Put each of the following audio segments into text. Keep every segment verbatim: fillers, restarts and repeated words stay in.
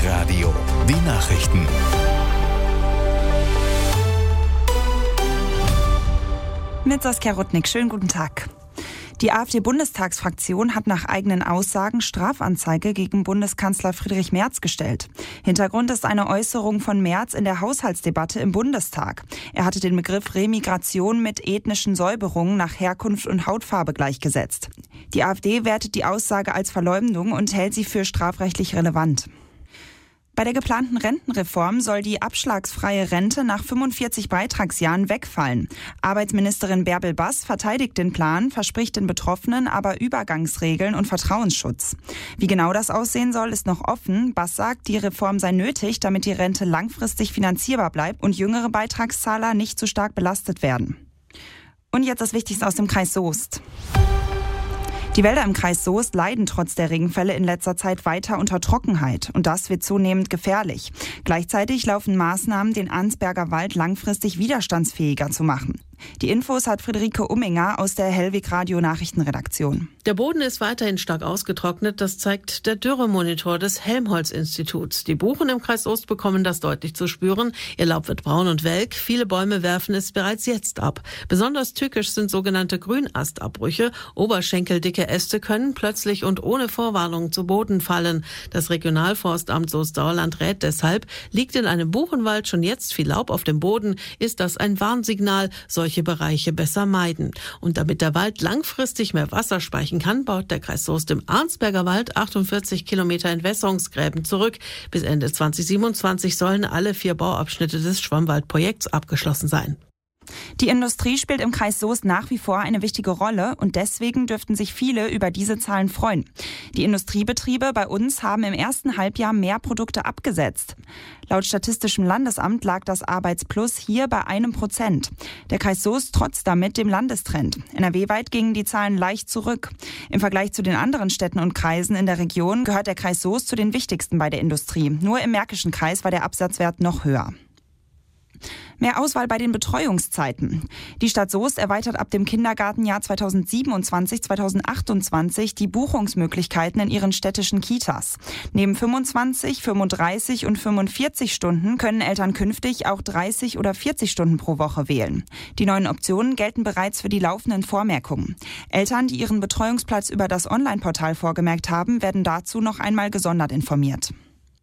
Radio. Die Nachrichten. Mit Saskia Rudnick. Schönen guten Tag. Die AfD-Bundestagsfraktion hat nach eigenen Aussagen Strafanzeige gegen Bundeskanzler Friedrich Merz gestellt. Hintergrund ist eine Äußerung von Merz in der Haushaltsdebatte im Bundestag. Er hatte den Begriff Remigration mit ethnischen Säuberungen nach Herkunft und Hautfarbe gleichgesetzt. Die AfD wertet die Aussage als Verleumdung und hält sie für strafrechtlich relevant. Bei der geplanten Rentenreform soll die abschlagsfreie Rente nach fünfundvierzig Beitragsjahren wegfallen. Arbeitsministerin Bärbel Bass verteidigt den Plan, verspricht den Betroffenen aber Übergangsregeln und Vertrauensschutz. Wie genau das aussehen soll, ist noch offen. Bass sagt, die Reform sei nötig, damit die Rente langfristig finanzierbar bleibt und jüngere Beitragszahler nicht zu stark belastet werden. Und jetzt das Wichtigste aus dem Kreis Soest. Die Wälder im Kreis Soest leiden trotz der Regenfälle in letzter Zeit weiter unter Trockenheit. Und das wird zunehmend gefährlich. Gleichzeitig laufen Maßnahmen, den Arnsberger Wald langfristig widerstandsfähiger zu machen. Die Infos hat Friederike Umminger aus der Hellwig Radio Nachrichtenredaktion. Der Boden ist weiterhin stark ausgetrocknet, das zeigt der Dürremonitor des Helmholtz-Instituts. Die Buchen im Kreis Soest bekommen das deutlich zu spüren. Ihr Laub wird braun und welk, viele Bäume werfen es bereits jetzt ab. Besonders tückisch sind sogenannte Grünastabbrüche. Oberschenkeldicke Äste können plötzlich und ohne Vorwarnung zu Boden fallen. Das Regionalforstamt Soest-Sauerland rät deshalb, liegt in einem Buchenwald schon jetzt viel Laub auf dem Boden, ist das ein Warnsignal, solche Bereiche besser meiden. Und damit der Wald langfristig mehr Wasser speichern kann, baut der Kreis Soest im Arnsberger Wald achtundvierzig Kilometer Entwässerungsgräben zurück. Bis Ende zwanzig siebenundzwanzig sollen alle vier Bauabschnitte des Schwammwaldprojekts abgeschlossen sein. Die Industrie spielt im Kreis Soest nach wie vor eine wichtige Rolle und deswegen dürften sich viele über diese Zahlen freuen. Die Industriebetriebe bei uns haben im ersten Halbjahr mehr Produkte abgesetzt. Laut Statistischem Landesamt lag das Arbeitsplus hier bei einem Prozent. Der Kreis Soest trotzt damit dem Landestrend. N R W-weit gingen die Zahlen leicht zurück. Im Vergleich zu den anderen Städten und Kreisen in der Region gehört der Kreis Soest zu den wichtigsten bei der Industrie. Nur im Märkischen Kreis war der Absatzwert noch höher. Mehr Auswahl bei den Betreuungszeiten. Die Stadt Soest erweitert ab dem Kindergartenjahr zweitausendsiebenundzwanzig zweitausendachtundzwanzig die Buchungsmöglichkeiten in ihren städtischen Kitas. Neben fünfundzwanzig, fünfunddreißig und fünfundvierzig Stunden können Eltern künftig auch dreißig oder vierzig Stunden pro Woche wählen. Die neuen Optionen gelten bereits für die laufenden Vormerkungen. Eltern, die ihren Betreuungsplatz über das Online-Portal vorgemerkt haben, werden dazu noch einmal gesondert informiert.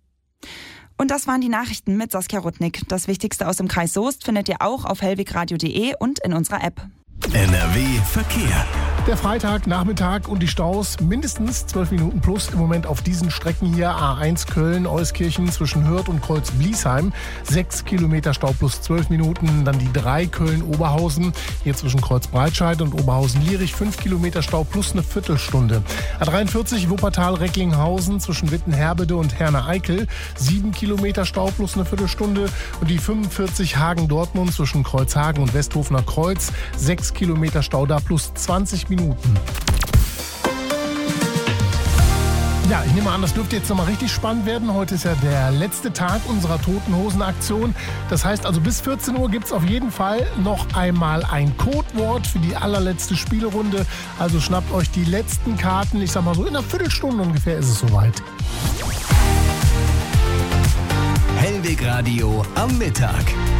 Und das waren die Nachrichten mit Saskia Rudnick. Das Wichtigste aus dem Kreis Soest findet ihr auch auf hellwigradio punkt de und in unserer App. N R W Verkehr. Der Freitagnachmittag und die Staus mindestens zwölf Minuten plus im Moment auf diesen Strecken hier. A eins Köln-Euskirchen zwischen Hürth und Kreuz-Bliesheim. sechs Kilometer Stau plus zwölf Minuten. Dann die drei Köln-Oberhausen. Hier zwischen Kreuz-Breitscheid und Oberhausen-Lierich. fünf Kilometer Stau plus eine Viertelstunde. A dreiundvierzig Wuppertal-Recklinghausen zwischen Witten-Herbede und Herne-Eickel. sieben Kilometer Stau plus eine Viertelstunde. Und die fünfundvierzig Hagen-Dortmund zwischen Kreuzhagen und Westhofener Kreuz. sechs Kilometer Stau da plus zwanzig Minuten. Ja, ich nehme an, das dürfte jetzt nochmal richtig spannend werden. Heute ist ja der letzte Tag unserer Toten-Hosen-Aktion. Das heißt also, bis vierzehn Uhr gibt es auf jeden Fall noch einmal ein Codewort für die allerletzte Spielrunde. Also schnappt euch die letzten Karten. Ich sag mal so, in einer Viertelstunde ungefähr ist es soweit. Hellwig Radio am Mittag.